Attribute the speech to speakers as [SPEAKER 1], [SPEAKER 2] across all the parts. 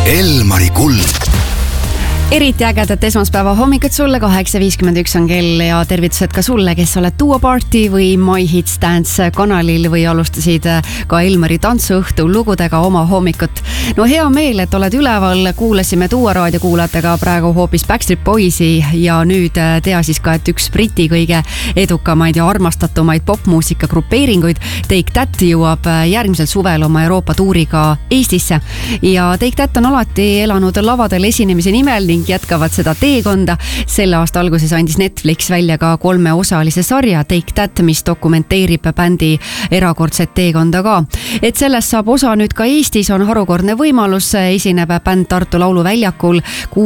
[SPEAKER 1] Elmari kuld.
[SPEAKER 2] Eriti ägedat esmaspäeva hommikut sulle, 8.51 on kell ja tervitused ka sulle, kes oled Duo Party või My Hits Dance kanalil või alustasid ka Elmari tantsuõhtu lugudega oma hommikut. No hea meel, et oled üleval, kuulasime Duo raadio kuulajatega praegu hoopis Backstreet Boysi ja nüüd tea siis ka, et üks Briti kõige edukamaid ja armastatumaid popmuusika grupeeringuid Take That jõuab järgmisel suvel oma Euroopa tuuriga Eestisse ja Take That on alati elanud lavadel esinemise nimel ning jätkavad seda teekonda. Selle aasta alguses andis Netflix välja ka 3-osalise sarja Take That, mis dokumenteerib bändi erakordset teekonda ka. Et sellest saab osa nüüd ka Eestis, on harukordne võimalus, esineb bänd Tartu Lauluväljakul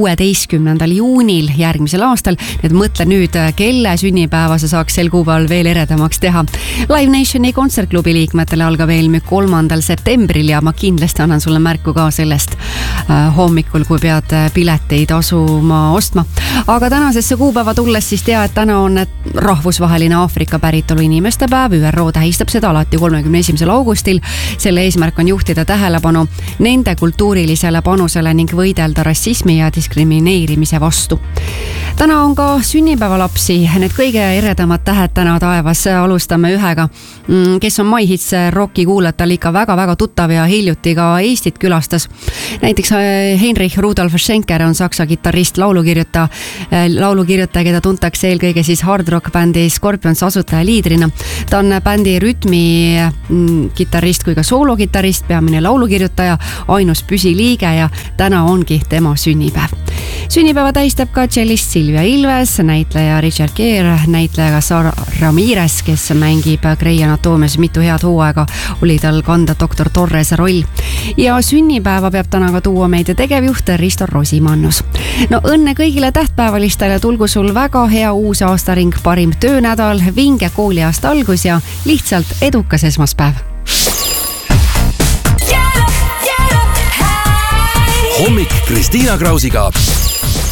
[SPEAKER 2] 16. juunil järgmisel aastal. Et mõtle nüüd, kelle sünnipäeva sa saaks sel kuupäeval veel eredamaks teha. Live Nationi kontsertklubi liikmetele algab eelmüük 3. septembril ja ma kindlasti annan sulle märku ka sellest hommikul, kui pead pileteid asuma ostma. Aga tänasesse kuupäeva tulles siis tea, et täna on rahvusvaheline Aafrika päritolu inimeste päev. ÜRO tähistab seda alati 31. augustil. Selle eesmärk on juhtida tähelepanu nende kultuurilisele panusele ning võidelda rassismi ja diskrimineerimise vastu. Täna on ka sünnipäevalapsi, need kõige eredamad tähed täna taevas. Alustame ühega, kes on My Hits rocki kuulatal ikka väga-väga tuttav ja hiljuti ka Eestit külastas. Näiteks Heinrich Rudolf Schenker on saksa gitarrist, laulukirjutaja, keda tuntakse eelkõige siis hard rock bändi Scorpions asutaja liidrina. Ta on bändi rütmi gitarrist kui ka soologitarrist, peamine laulukirjutaja, ainus püsiliige ja täna ongi tema sünnipäev. Sünnipäeva tähistab ka tšellist Silvia Ilves, näitleja Richard Gere, näitleja Sara Ramirez, kes mängib Grey Anatomias mitu head hooaega, oli tal kanda Dr. Torrese roll. Ja sünnipäeva peab täna ka Duo meedia tegevjuht Risto Rosimannus. No õnne kõigile tähtpäevalistele, tulgu sul väga hea uus aastaring, parim töönädal, vinge kooliaasta algus ja lihtsalt edukas esmaspäev.
[SPEAKER 1] Hommik Kristiina Krausiga